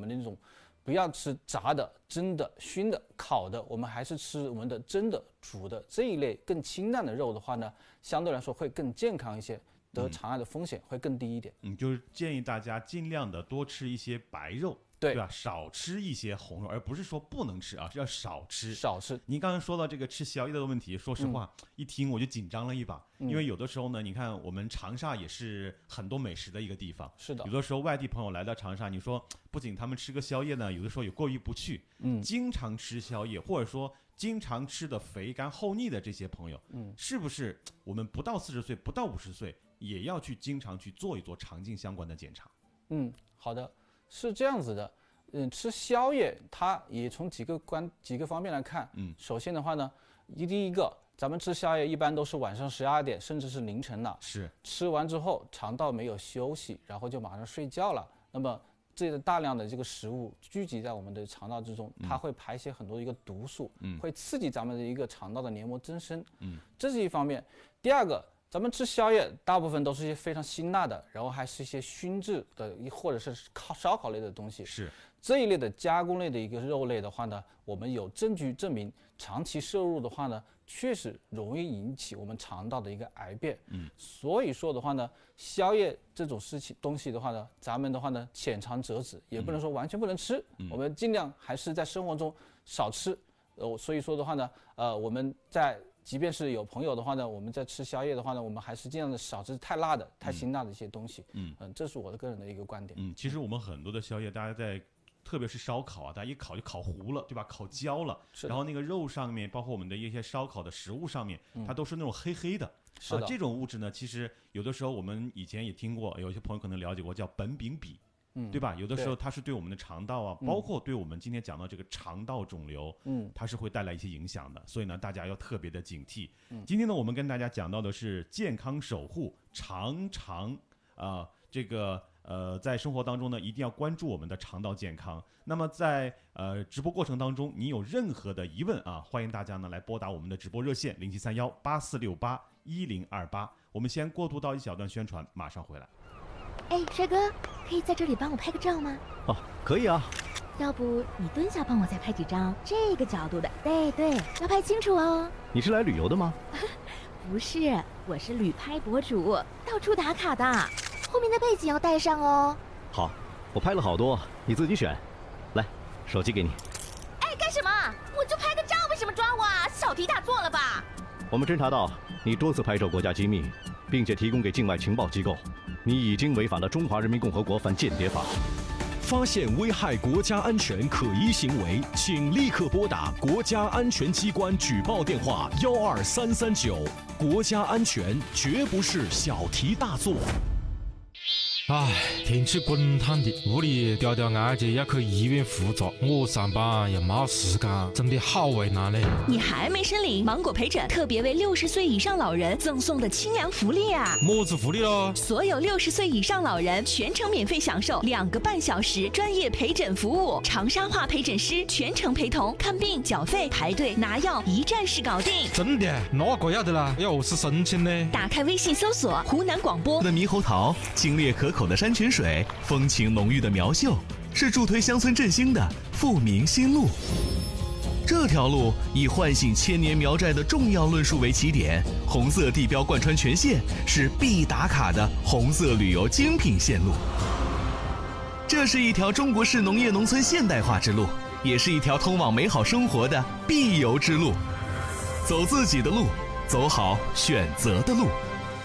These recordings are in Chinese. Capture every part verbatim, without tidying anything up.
们的那种，不要吃炸的、蒸的、熏的、烤的，我们还是吃我们的蒸的、煮的这一类更清淡的肉的话呢，相对来说会更健康一些，得肠癌的风险会更低一点。 嗯，就是建议大家尽量的多吃一些白肉。 对, 对吧？少吃一些红肉，而不是说不能吃啊，是要少吃。 少吃。 您刚刚说到这个吃宵夜的问题，说实话，嗯、一听我就紧张了一把， 嗯、 因为有的时候呢，你看我们长沙也是很多美食的一个地方。 是的。 有的时候外地朋友来到长沙，你说不仅他们吃个宵夜呢，有的时候也过意不去。 嗯。 经常吃宵夜，或者说经常吃的肥甘厚腻的这些朋友， 嗯， 是不是我们不到四十岁，不到五十岁，也要去经常去做一做肠镜相关的检查？ 嗯，好的，是这样子的。嗯，吃宵夜，它也从几个关几个方面来看。 嗯， 首先的话呢，第一个，咱们吃宵夜一般都是晚上十二点，甚至是凌晨了。 是。 吃完之后，肠道没有休息，然后就马上睡觉了。那么，这个大量的这个食物聚集在我们的肠道之中，它会排泄很多一个毒素， 嗯， 会刺激咱们的一个肠道的黏膜增生。 嗯， 这是一方面。第二个。咱们吃宵夜，大部分都是一些非常辛辣的，然后还是一些熏制的，或者是烤烧烤类的东西。 是这一类的加工类的一个肉类的话呢，我们有证据证明，长期摄入的话呢，确实容易引起我们肠道的一个癌变。 嗯， 所以说的话呢，宵夜这种事情东西的话呢，咱们的话呢，浅尝辄止，也不能说完全不能吃， 嗯、 我们尽量还是在生活中少吃。呃，所以说的话呢，呃，我们在即便是有朋友的话呢，我们在吃宵夜的话呢，我们还是尽量的少吃太辣的、太辛辣的一些东西。 嗯嗯，这是我的个人的一个观点。 嗯，其实我们很多的宵夜，大家在，特别是烧烤啊，大家一烤就烤糊了，对吧？烤焦了，然后那个肉上面，包括我们的一些烧烤的食物上面，它都是那种黑黑的。 嗯、是的、 啊，这种物质呢，其实有的时候我们以前也听过，有些朋友可能了解过，叫苯丙芘。 嗯， 对吧？有的时候它是对我们的肠道啊，包括对我们今天讲到这个肠道肿瘤， 嗯， 它是会带来一些影响的。所以呢，大家要特别的警惕。 嗯， 今天呢，我们跟大家讲到的是健康守护肠肠啊、呃，这个呃，在生活当中呢，一定要关注我们的肠道健康。那么在呃直播过程当中，你有任何的疑问啊，欢迎大家呢来拨打我们的直播热线零七三幺八四六八一零二八。我们先过渡到一小段宣传，马上回来。 哎，帅哥，可以在这里帮我拍个照吗？ 哦，可以啊。 要不你蹲下帮我再拍几张这个角度的？对对，要拍清楚哦。 你是来旅游的吗？ 不是，我是旅拍博主，到处打卡的。后面的背景要带上哦。 好，我拍了好多，你自己选。来，手机给你。 哎，干什么？我就拍个照，为什么抓我啊？小题大做了吧？ 我们侦查到你多次拍摄国家机密，并且提供给境外情报机构。你已经违反了《中华人民共和国反间谍法》。 发现危害国家安全可疑行为，请立刻拨打国家安全机关举报电话幺二三三九。国家安全绝不是小题大做。 唉，天气滚烫的，屋里调调案件要去医院复查，我上班又没时间，真的好为难嘞。 你还没申领芒果陪诊特别为六十岁以上老人赠送的清凉福利啊！ 么子福利咯？ 所有六十岁以上老人全程免费享受两个半小时专业陪诊服务，长沙话陪诊师全程陪同，看病、缴费、排队、拿药，一站式搞定。 真的？那个要得啦，要何是申请呢？ 打开微信搜索湖南广播的猕猴桃，清冽可口的山泉水，风情浓郁的苗秀，是助推乡村振兴的富民新路。这条路以唤醒千年苗寨的重要论述为起点，红色地标贯穿全线，是必打卡的红色旅游精品线路。这是一条中国式农业农村现代化之路，也是一条通往美好生活的必游之路。走自己的路，走好选择的路。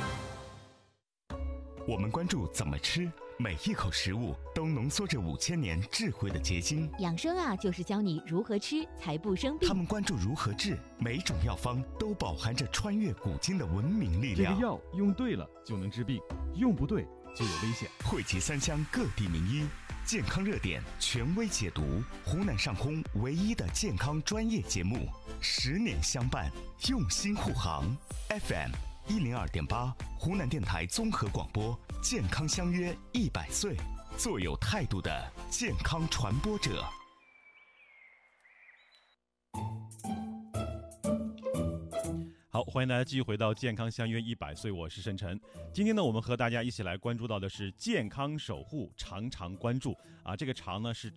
我们关注怎么吃，每一口食物都浓缩着五千年智慧的结晶。 养生啊，就是教你如何吃才不生病。 他们关注如何治，每种药方都饱含着穿越古今的文明力量。 这个药用对了就能治病，用不对就有危险。 汇集三湘各地名医，健康热点权威解读，湖南上空唯一的健康专业节目，十年相伴，用心护航。F M。一零二点八，湖南电台综合广播，健康相约一百岁，做有态度的健康传播者。 好，欢迎大家继续回到健康相约一百岁，我是申晨。今天呢，我们和大家一起来关注到的是健康守护，常常关注啊，这个常呢是